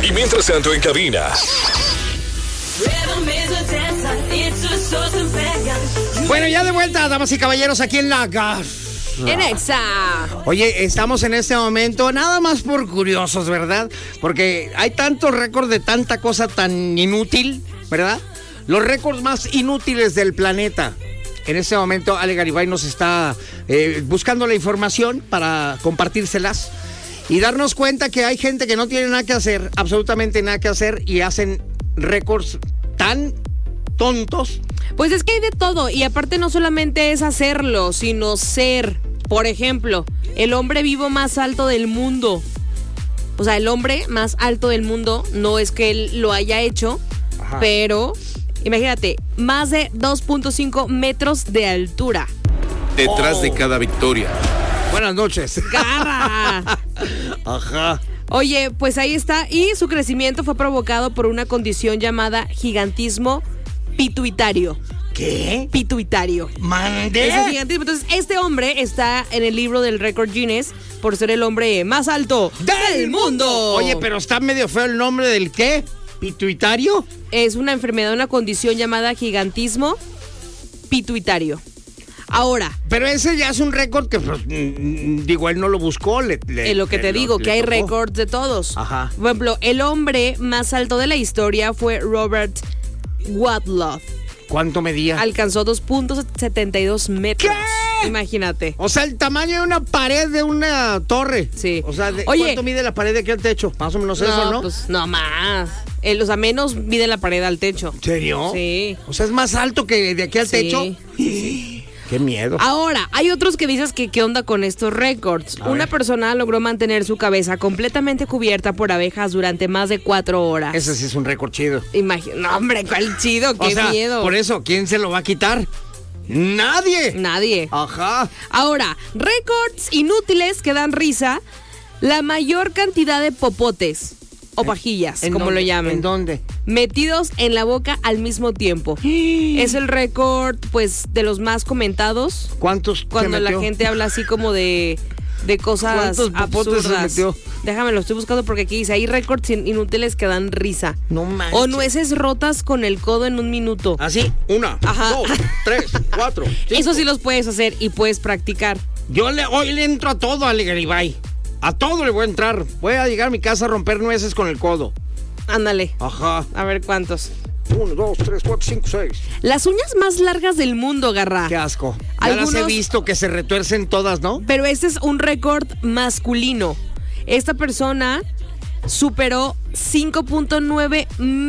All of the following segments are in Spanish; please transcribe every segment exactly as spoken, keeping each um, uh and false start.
Y mientras tanto en cabina. Bueno, ya de vuelta, damas y caballeros, aquí en la gas. En Exa. Oye, estamos en este momento nada más por curiosos, ¿verdad? Porque hay tantos récords de tanta cosa tan inútil, ¿verdad? Los récords más inútiles del planeta. En este momento, Ale Garibay nos está eh, buscando la información para compartírselas y darnos cuenta que hay gente que no tiene nada que hacer, absolutamente nada que hacer, y hacen récords tan tontos. Pues es que hay de todo, y aparte no solamente es hacerlo, sino ser. Por ejemplo, el hombre vivo más alto del mundo. O sea, el hombre más alto del mundo, no es que él lo haya hecho, ajá, pero imagínate, más de dos punto cinco metros de altura. Detrás oh. de cada victoria. Buenas noches. ¡Garra! Ajá. Oye, pues ahí está, y su crecimiento fue provocado por una condición llamada gigantismo pituitario. ¿Qué? Pituitario. ¡Mande! Ese gigantismo. Entonces, este hombre está en el libro del récord Guinness por ser el hombre más alto del, del mundo. Oye, pero está medio feo el nombre del ¿qué? ¿Pituitario? Es una enfermedad, una condición llamada gigantismo pituitario. Ahora. Pero ese ya es un récord que, pues, digo, él no lo buscó. Le, le, es lo que te le, digo, le que hay tocó. récords de todos. Ajá. Por ejemplo, el hombre más alto de la historia fue Robert Wadlow. ¿Cuánto medía? Alcanzó dos punto setenta y dos metros. ¿Qué? Imagínate. O sea, el tamaño de una pared de una torre. Sí. O sea, de, Oye, ¿cuánto mide la pared de aquí al techo? Más o menos no, eso, ¿no? Pues no más. El, o sea, menos mide la pared al techo. ¿En serio? Sí. O sea, es más alto que de aquí al Sí. techo. Qué miedo. Ahora, hay otros que dices que qué onda con estos récords. A Una ver. persona logró mantener su cabeza completamente cubierta por abejas durante más de cuatro horas. Ese sí es un récord chido. Imagina, no, hombre, cuál chido, qué o sea, miedo. por eso, ¿quién se lo va a quitar? ¡Nadie! Nadie. Ajá. Ahora, récords inútiles que dan risa. La mayor cantidad de popotes o pajillas, ¿En como dónde? lo llamen. ¿En dónde? Metidos en la boca al mismo tiempo. Es el récord, pues, de los más comentados. ¿Cuántos Cuando se la metió? gente habla así como de, de cosas ¿Cuántos popotes se absurdas. metió? Déjame, lo estoy buscando porque aquí dice, hay récords in- inútiles que dan risa. No manches. O nueces rotas con el codo en un minuto. Así, una, Ajá. dos, tres, cuatro, cinco. Eso sí los puedes hacer y puedes practicar. Yo le, hoy le entro a todo, Ale Garibay. A todo le voy a entrar. Voy a llegar a mi casa a romper nueces con el codo. Ándale. Ajá. A ver cuántos. Uno, dos, tres, cuatro, cinco, seis. Las uñas más largas del mundo, Garra. Qué asco. Ya Algunos- las he visto que se retuercen todas, ¿no? Pero este es un récord masculino. Esta persona superó cinco punto nueve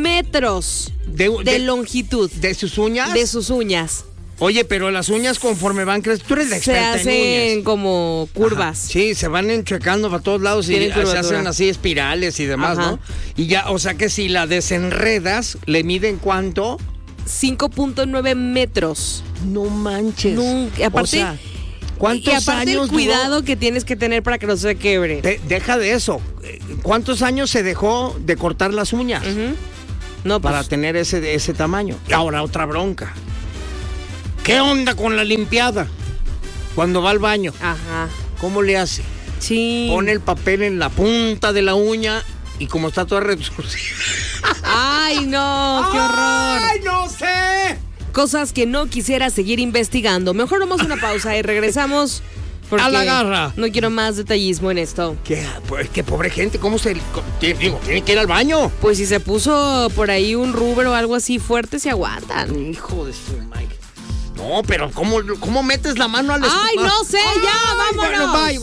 metros De, de, de- longitud ¿De sus uñas? de sus uñas. Oye, pero las uñas conforme van creciendo. Tú eres la Se experta en hacen uñas. como curvas. Ajá. Sí, se van enchuecando para todos lados y Tienen se curvatura. hacen así espirales y demás, Ajá. ¿no? Y ya, o sea que si la desenredas, ¿le miden cuánto? cinco punto nueve metros. No manches. Nunca. Aparte, o sea, ¿cuántos y aparte años el cuidado duró? que tienes que tener para que no se quebre. De- deja de eso. ¿Cuántos años se dejó de cortar las uñas Ujú. No, pues, para tener ese, ese tamaño? Y ahora otra bronca. ¿Qué onda con la limpiada? Cuando va al baño, Ajá. ¿cómo le hace? Sí. Pone el papel en la punta de la uña y como está toda retorcida. Ay, no, qué horror. ¡Ay, no sé! Cosas que no quisiera seguir investigando. Mejor vamos a una pausa y regresamos. Porque A la garra. No quiero más detallismo en esto. Qué, pues, qué pobre gente, ¿cómo se...? Digo, tiene que ir al baño. Pues si se puso por ahí un rubro o algo así fuerte, se aguantan. Hijo de su Mike. No, pero ¿cómo, cómo metes la mano al Ay, no sé, ya, vámonos. Bueno, bye.